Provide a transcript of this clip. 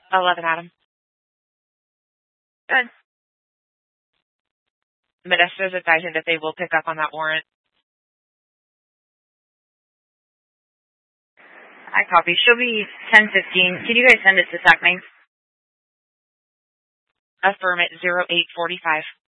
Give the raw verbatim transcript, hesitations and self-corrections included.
eleven Adam. Good. Modesto is advising that they will pick up on that warrant. I copy. She'll be ten fifteen. Can you guys send it to SACMAIN? Affirm it, zero eight forty-five.